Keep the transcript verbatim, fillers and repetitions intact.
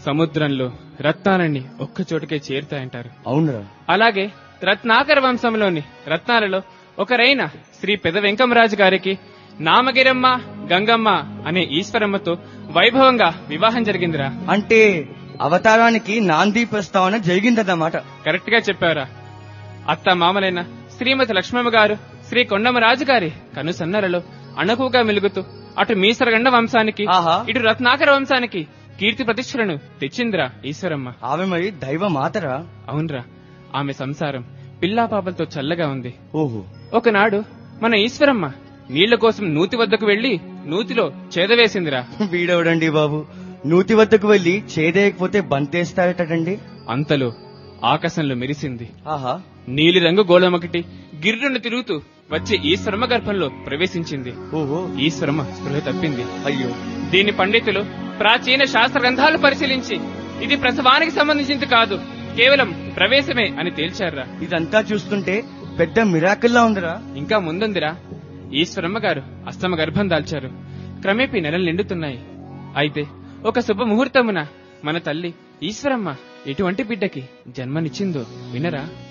సముద్రంలో రత్నాలన్నీ ఒక్క చోటుకే చేరుతాయంటారు. అవునరా. అలాగే రత్నాకర వంశంలోని రత్నాలలో ఒకరైన శ్రీ పెద వెంకమరాజు గారికి నామగిరమ్మ గంగమ్మ అనే ఈశ్వరమ్మతో వైభవంగా వివాహం జరిగిందిరా. అంటే అవతారానికి నాంది ప్రస్తావన జరిగిందన్నమాట. కరెక్ట్ గా చెప్పారా. అత్త మామలైన శ్రీమతి లక్ష్మమ్మ గారు శ్రీ కొండమరాజు గారి కనుసన్నరలో అణకుగా మెలుగుతూ అటు మీసరగండ వంశానికి ఇటు రత్నాకర వంశానికి కీర్తి ప్రతిష్టలను తెచ్చిందిరా ఈశ్వరమ్మ. ఆమె మరి దైవ మాతరా? అవునరా. ఆమె సంసారం పిల్లా పాపలతో చల్లగా ఉంది. ఓహో. ఒకనాడు మన ఈశ్వరమ్మ నీళ్ల కోసం నూతి వద్దకు వెళ్లి నూతిలో చేదవేసిందిరా. వీడవడండి బాబు, నూతి వద్దకు వెళ్లి చేదేయకపోతే బంతేస్తారటండి. అంతలో ఆకాశంలో మెరిసింది. ఆహా. నీలిరంగు గోళమొకటి గిర్రును తిరుగుతూ వచ్చి ఈశ్వరమ్మ గర్భంలో ప్రవేశించింది. ఓహో. ఈశ్వరమ్మ స్పృహ తప్పింది. అయ్యో. దీని పండితులు ప్రాచీన శాస్త్ర గ్రంథాలు పరిశీలించి ఇది ప్రసవానికి సంబంధించింది కాదు, కేవలం ప్రవేశమే అని తేల్చారా. ఇదంతా చూస్తుంటే పెద్ద మిరాకిల్లా ఉందిరా. ఇంకా ముందుందిరా. ఈశ్వరమ్మ గారు అష్టమ గర్భం దాల్చారు. క్రమేపీ నెలలు నిండుతున్నాయి. అయితే ఒక శుభముహూర్తమున మన తల్లి ఈశ్వరమ్మ ఎటువంటి బిడ్డకి జన్మనిచ్చిందో వినరా.